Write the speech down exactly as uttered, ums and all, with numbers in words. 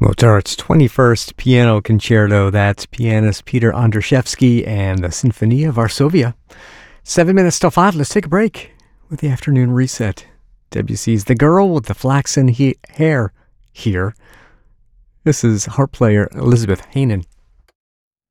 Mozart's twenty-first Piano Concerto. That's pianist Peter Andrzejewski and the Sinfonia Varsovia. Seven minutes till five. Let's take a break with the afternoon reset. Debussy's The Girl with the Flaxen he- Hair here. This is harp player Elizabeth Hanen.